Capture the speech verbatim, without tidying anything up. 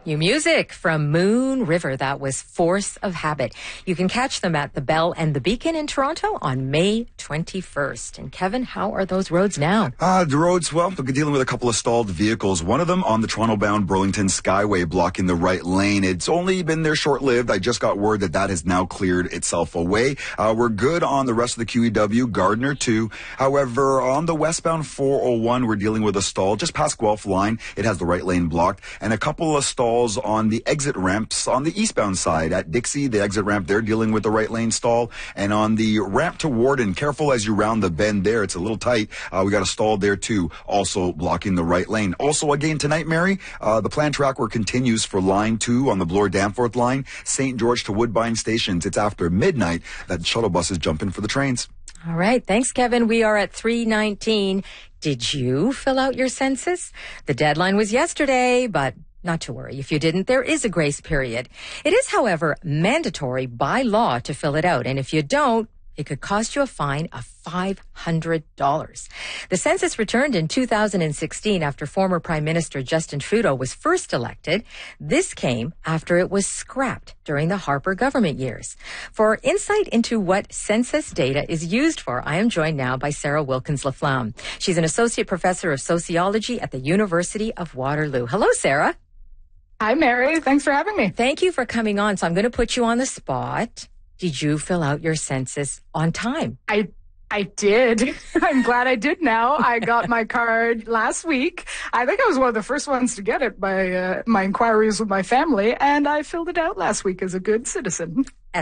New music from Moon River. That was Force of Habit. You can catch them at the Bell and the Beacon in Toronto on May twenty-first. And Kevin, how are those roads now? Uh, the roads, well, we're dealing with a couple of stalled vehicles. One of them on the Toronto-bound Burlington Skyway blocking the right lane. It's only been there short-lived. I just got word that that has now cleared itself away. Uh, we're good on the rest of the Q E W, Gardner too. However, on the westbound four oh one, we're dealing with a stall just past Guelph line. It has the right lane blocked. And a couple of stalls on the exit ramps on the eastbound side at Dixie, the exit ramp, they're dealing with the right lane stall. And on the ramp to Warden, careful as you round the bend there. It's a little tight. Uh, we got a stall there too, also blocking the right lane. Also again tonight, Mary, uh, the planned track work continues for line two on the Bloor-Danforth line, Saint George to Woodbine stations. It's after midnight that shuttle buses jump in for the trains. All right. Thanks, Kevin. We are at three nineteen. Did you fill out your census? The deadline was yesterday, but not to worry. If you didn't, there is a grace period. It is, however, mandatory by law to fill it out. And if you don't, it could cost you a fine of five hundred dollars. The census returned in two thousand sixteen after former Prime Minister Justin Trudeau was first elected. This came after it was scrapped during the Harper government years. For insight into what census data is used for, I am joined now by Sarah Wilkins-Laflamme. She's an associate professor of sociology at the University of Waterloo. Hello, Sarah. Hi, Mary. Thanks for having me. Thank you for coming on. So I'm going to put you on the spot. Did you fill out your census on time? I I did. I'm glad I did now. I got my card last week. I think I was one of the first ones to get it by uh, my inquiries with my family, and I filled it out last week as a good citizen.